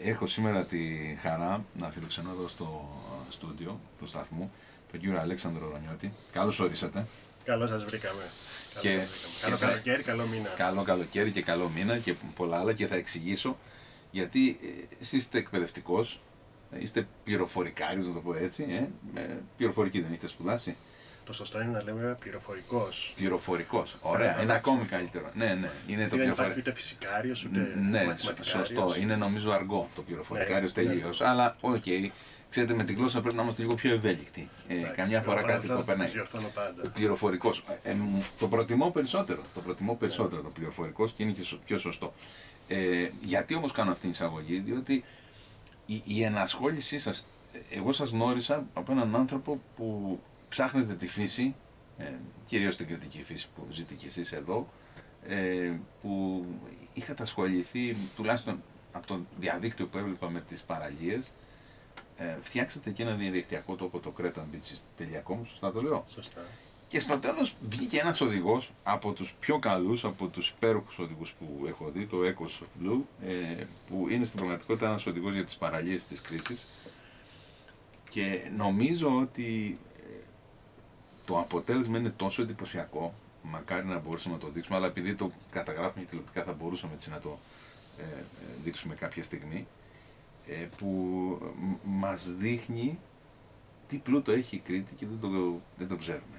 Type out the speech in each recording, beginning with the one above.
Έχω σήμερα τη χαρά να φιλοξενώ εδώ στο στούντιο του σταθμού τον κύριο Αλέξανδρο Ρονιώτη. Καλώς ορίσατε. Καλώς σας βρήκαμε. Καλό καλοκαίρι, καλό μήνα. Καλό καλοκαίρι και καλό μήνα και πολλά άλλα, και θα εξηγήσω γιατί εσείς είστε εκπαιδευτικός, είστε πληροφορικάριος, να το πω έτσι. Πληροφορική δεν έχετε σπουδάσει? Το σωστό είναι να λέμε πληροφορικός. Πληροφορικός, ωραία, είναι ακόμη καλύτερο. Ναι, είναι το δεν υπάρχει ούτε φυσικάριος ούτε μαθηματικάριος. Σωστό, είναι νομίζω αργό το πληροφορικάριος τελείως. Αλλά οκ, ξέρετε, με τη γλώσσα πρέπει να είμαστε λίγο πιο ευέλικτοι. Καμιά φορά κάτι το περνάει. Πληροφορικός. Το προτιμώ περισσότερο. Το πληροφορικός, και είναι και πιο σωστό. Γιατί όμως κάνω αυτή την εισαγωγή? Διότι η ενασχόλησή σας, εγώ σας γνώρισα από έναν άνθρωπο που ψάχνετε τη φύση, κυρίως την κριτική φύση που ζείτε κι εσείς εδώ, που είχατε ασχοληθεί, τουλάχιστον από το διαδίκτυο που έβλεπα με τις παραλίες, φτιάξατε και ένα διαδικτυακό τόπο, το cretanbeaches.com, σωστά το λέω? Σωστά. Και στο τέλος βγήκε ένας οδηγός από τους πιο καλούς, από τους υπέροχους οδηγούς που έχω δει, το Ecos of Blue, που είναι στην πραγματικότητα ένας οδηγός για τις παραλίες της Κρήτης, και νομίζω ότι το αποτέλεσμα είναι τόσο εντυπωσιακό, μακάρι να μπορούσαμε να το δείξουμε, αλλά επειδή το καταγράφουμε τηλεοπτικά θα μπορούσαμε έτσι να το δείξουμε κάποια στιγμή, που μας δείχνει τι πλούτο έχει η Κρήτη και δεν το ξέρουμε.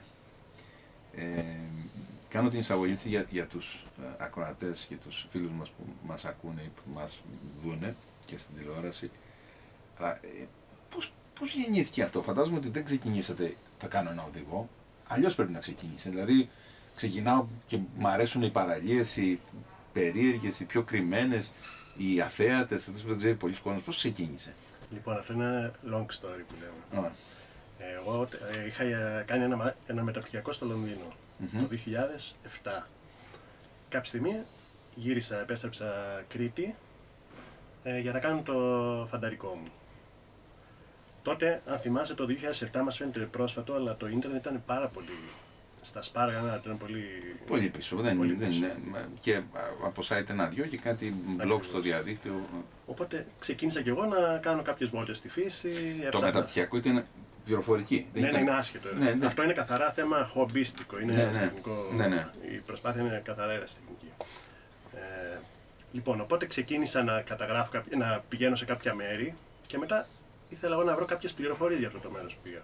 Κάνω την εισαγωγή για τους ακροατές και τους φίλους μας που μας ακούνε ή που μας δούνε και στην τηλεόραση. Αλλά πώς γεννήθηκε αυτό? Φαντάζομαι ότι δεν ξεκινήσατε θα κάνω ένα οδηγό, αλλιώς πρέπει να ξεκινήσει. Δηλαδή ξεκινάω και μου αρέσουν οι παραλίες, οι περίεργες, οι πιο κρυμμένες, οι αθέατες, αυτές που δεν ξέρει πολλοί κόσμος. Πώς ξεκίνησε? Λοιπόν, αυτό είναι long story που λέμε. Εγώ είχα κάνει ένα μεταπτυχιακό στο Λονδίνο το 2007. Κάποια στιγμή επέστρεψα Κρήτη για να κάνω το φανταρικό μου. Τότε, αν θυμάσαι, το 2007 μας φαίνεται πρόσφατο, αλλά το ίντερνετ ήταν πάρα πολύ στα σπάργανα, ήταν πολύ πίσω. Και από site ένα-δυο και κάτι blog στο διαδίκτυο. Οπότε ξεκίνησα κι εγώ να κάνω κάποιες βόλτες στη φύση. Το μεταπτυχιακό ήταν πληροφορική? Ναι, είναι άσχετο. Αυτό είναι καθαρά θέμα χομπίστικο. Είναι ερασιτεχνικό. Η προσπάθεια είναι καθαρά ερασιτεχνική. Λοιπόν, οπότε ξεκίνησα να καταγράφω, να πηγαίνω σε κάποια μέρη και μετά ήθελα εγώ να βρω κάποιες πληροφορίες για αυτό το μέρος που πήγα.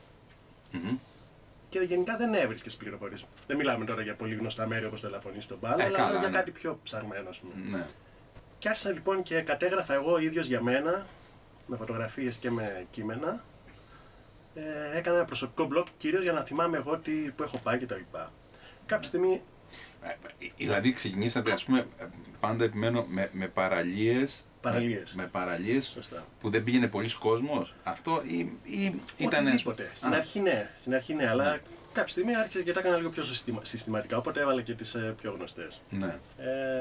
Και γενικά δεν έβρισκες πληροφορίες. Δεν μιλάμε τώρα για πολύ γνωστά μέρη όπως το Ελαφωνή στον Πάλο, αλλά για κάτι πιο ψαγμένο, ας πούμε. Ναι. Και άρχισα λοιπόν και κατέγραφα εγώ ίδιος για μένα, με φωτογραφίες και με κείμενα. Έκανα ένα προσωπικό blog κυρίως για να θυμάμαι εγώ που έχω πάει κτλ. Κάποια στιγμή. Δηλαδή ξεκινήσατε, ας πούμε, πάντα επιμένω με παραλίες. Με παραλίες. Σωστά. Που δεν πήγαινε πολλοί κόσμος. Αυτό ή ήταν? Οτιδήποτε. Στην αρχή ναι, αλλά κάποια στιγμή άρχισα και τα έκανα λίγο πιο συστηματικά. Οπότε έβαλα και τις πιο γνωστές. Ναι.